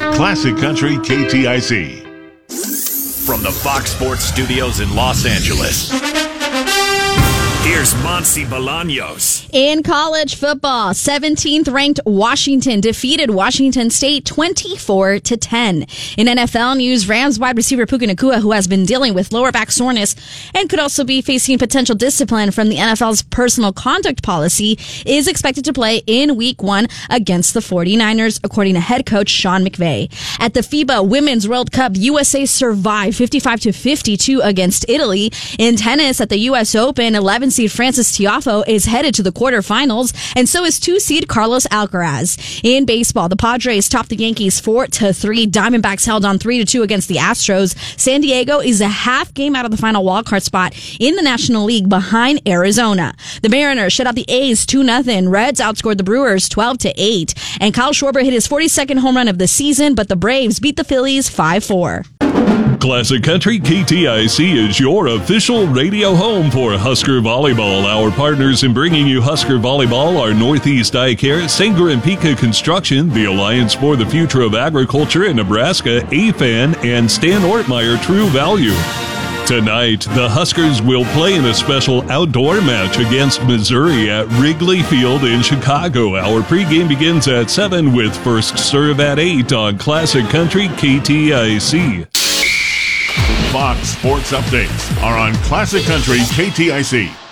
Classic Country KTIC. From the Fox Sports Studios in Los Angeles, here's Monse Bolaños. In college football, 17th ranked Washington defeated Washington State 24-10. In NFL news, Rams wide receiver Puka Nacua, who has been dealing with lower back soreness and could also be facing potential discipline from the NFL's personal conduct policy, is expected to play in Week 1 against the 49ers, according to head coach Sean McVay. At the FIBA Women's World Cup, USA survived 55-52 against Italy. In tennis, at the U.S. Open, 11-seed Frances Tiafoe is headed to the quarterfinals, and so is 2-seed Carlos Alcaraz. In baseball, the Padres topped the Yankees 4-3. Diamondbacks held on 3-2 against the Astros. San Diego is a half game out of the final wildcard spot in the National League behind Arizona. The Mariners shut out the A's 2-0. Reds outscored the Brewers 12-8. And Kyle Schwarber hit his 42nd home run of the season, but the Braves beat the Phillies 5-4. Classic Country KTIC is your official radio home for Husker Volleyball. Our partners in bringing you Husker Volleyball are Northeast Eye Care, Sanger and Pika Construction, the Alliance for the Future of Agriculture in Nebraska, AFAN, and Stan Ortmeyer True Value. Tonight, the Huskers will play in a special outdoor match against Missouri at Wrigley Field in Chicago. Our pregame begins at 7 with first serve at 8 on Classic Country KTIC. Fox Sports Updates are on Classic Country KTIC.